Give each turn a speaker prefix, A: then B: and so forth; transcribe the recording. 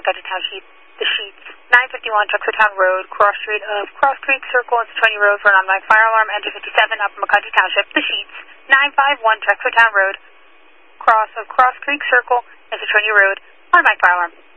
A: McCutcheon Township, The Sheets, 951 Truxtown Road, cross street of Cross Creek Circle, it's 20 Road for an automatic fire alarm, enter 57, Upper McCutcheon Township, The Sheets, 951 Truxtown Road, cross of Cross Creek Circle, it's 20 Road, automatic fire alarm.